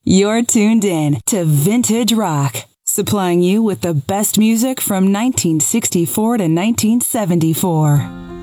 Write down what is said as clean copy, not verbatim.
You're tuned in to Vintage Rock, supplying you with the best music from 1964 to 1974.